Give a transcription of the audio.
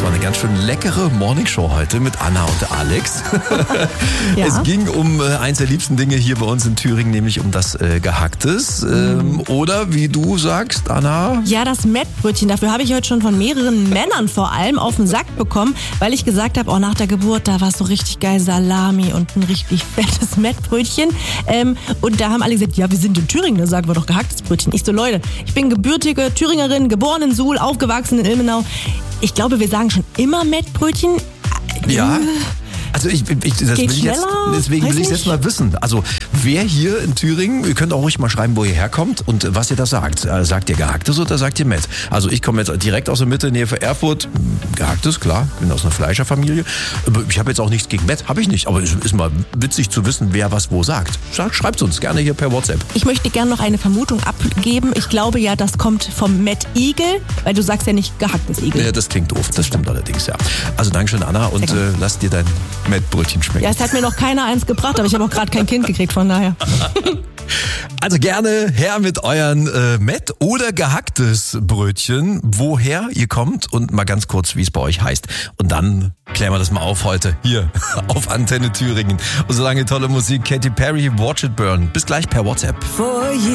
war eine ganz schön leckere Morningshow heute mit Anna und Alex. Ja. Es ging um eins der liebsten Dinge hier bei uns in Thüringen, nämlich um das Gehacktes. Oder wie du sagst, Anna? Ja, das Mettbrötchen. Dafür habe ich heute schon von mehreren Männern vor allem auf den Sack bekommen, weil ich gesagt habe, nach der Geburt, da war es so richtig geil Salami und ein richtig fettes Mettbrötchen. Und da haben alle gesagt, ja, wir sind in Thüringen, da sagen wir doch gehacktes Brötchen. Ich so, Leute, ich bin gebürtige Thüringerin, geboren in Suhl, aufgewachsen in Ilmenau. Ich glaube, wir sagen schon immer Mettbrötchen. Ja. Also deswegen will ich jetzt mal wissen. Also wer hier in Thüringen, ihr könnt auch ruhig mal schreiben, wo ihr herkommt und was ihr da sagt. Sagt ihr Gehacktes oder sagt ihr Mett? Also ich komme jetzt direkt aus der Mitte, Nähe von Erfurt. Gehacktes, klar, bin aus einer Fleischerfamilie. Aber ich habe jetzt auch nichts gegen Mett, habe ich nicht. Aber es ist mal witzig zu wissen, wer was wo sagt. Schreibt uns gerne hier per WhatsApp. Ich möchte gerne noch eine Vermutung abgeben. Ich glaube ja, das kommt vom Mettigel, weil du sagst ja nicht gehacktes Igel. Ja, das klingt doof, das stimmt allerdings, ja. Also Dankeschön, Anna, und lass dir dein Mettbrötchen schmecken. Ja, es hat mir noch keiner eins gebracht, aber ich habe auch gerade kein Kind gekriegt, von daher. Also gerne her mit euren Mett- oder gehacktes Brötchen, woher ihr kommt und mal ganz kurz, wie es bei euch heißt. Und dann klären wir das mal auf heute hier auf Antenne Thüringen. Und solange tolle Musik, Katy Perry, Watch It Burn. Bis gleich per WhatsApp.